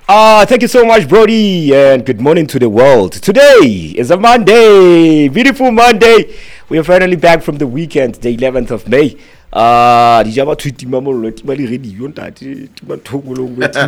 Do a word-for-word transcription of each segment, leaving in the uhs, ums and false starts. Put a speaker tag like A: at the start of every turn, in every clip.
A: Ah, thank you so much, Brody, and good morning to the world. Today is a Monday, beautiful Monday. We are finally back from the weekend, the eleventh of May. Ah, di jaba tweet mamolo ti bali ready yon tati ti ba thokolo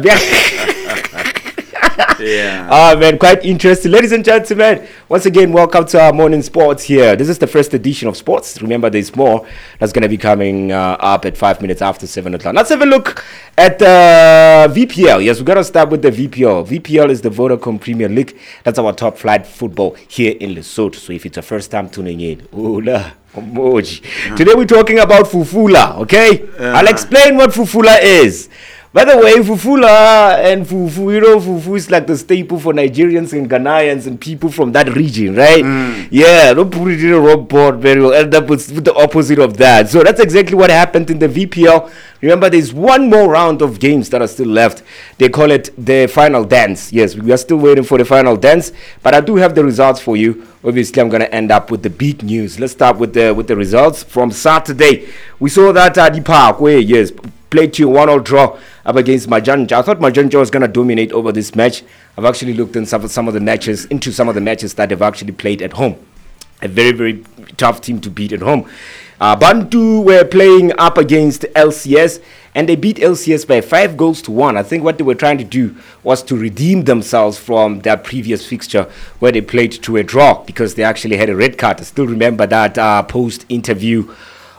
A: ngwe.
B: Yeah.
A: Ah, man, quite interesting. Ladies and gentlemen, once again, welcome to our morning sports here. This is the first edition of sports. Remember, there's more that's going to be coming uh, up at five minutes after seven o'clock. Let's have a look at the V P L. Yes, we're going to start with the V P L. V P L is the Vodacom Premier League. That's our top flight football here in Lesotho. So if it's your first time tuning in, hola. Uh-huh. Today we're talking about Fufula, okay? Uh-huh. I'll explain what Fufula is. By the way, Fufula and Fufu, you know, Fufu is like the staple for Nigerians and Ghanaians and people from that region, right? Mm. Yeah, don't put it in a wrong board, very well. End up with, with the opposite of that. So that's exactly what happened in the V P L. Remember, there's one more round of games that are still left. They call it the final dance. Yes, we are still waiting for the final dance, but I do have the results for you. Obviously, I'm going to end up with the big news. Let's start with the with the results from Saturday. We saw that uh, the Parkway, yes, played to a one-all draw up against Majanja. I thought Majanja was going to dominate over this match. I've actually looked in some, some of the matches, into some of the matches that they've actually played at home. A very, very tough team to beat at home. Uh, Bantu were playing up against L C S, and they beat L C S by five goals to one. I think what they were trying to do was to redeem themselves from their previous fixture where they played to a draw because they actually had a red card. I still remember that uh, post-interview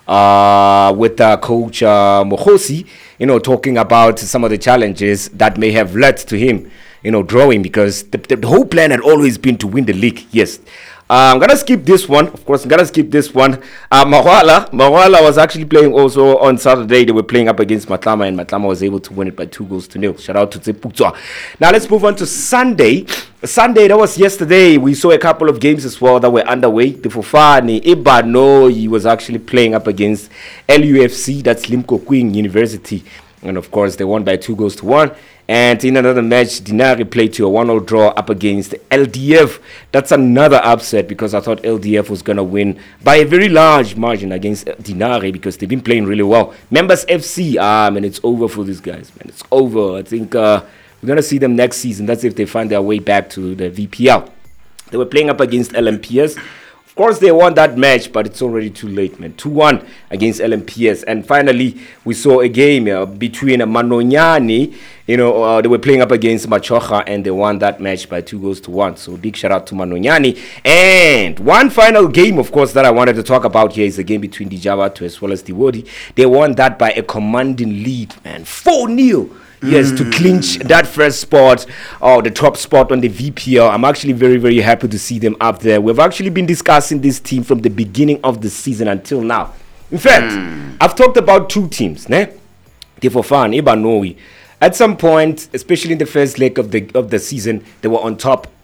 A: uh, with uh, Coach uh, Mohosi, you know, talking about some of the challenges that may have led to him, you know, drawing because the, the, the whole plan had always been to win the league, yes. Uh, I'm going to skip this one. Of course, I'm going to skip this one. Uh, Mawala. Mawala was actually playing also on Saturday. They were playing up against Matlama, and Matlama was able to win it by two goals to nil. Shout out to Tseputwa. Now, let's move on to Sunday. Sunday, that was yesterday. We saw a couple of games as well that were underway. The Fofani, Ibano, he was actually playing up against L U F C. That's Limco Queen University. And, of course, they won by two goals to one. And in another match, Dinari played to a one-all draw up against L D F. That's another upset because I thought L D F was going to win by a very large margin against Dinari because they've been playing really well. Members F C, ah, man, it's over for these guys, man. It's over. I think uh, we're going to see them next season. That's if they find their way back to the V P L. They were playing up against L M P S. Of course, they won that match, but it's already too late, man. two one against L M P S. And finally, we saw a game uh, between uh, Manonyani. You know, uh, they were playing up against Machocha, and they won that match by two goals to one. So, big shout out to Manonyani. And one final game, of course, that I wanted to talk about here is the game between Dijava as well as Diwodi. They won that by a commanding lead, man. four nil. Yes, mm. to clinch that first spot, or the top spot on the V P L. I'm actually very, very happy to see them up there. We've actually been discussing this team from the beginning of the season until now. In fact, mm. I've talked about two teams, ne? Tefofan, Ibanowi. At some point, especially in the first leg of the of the season, they were on top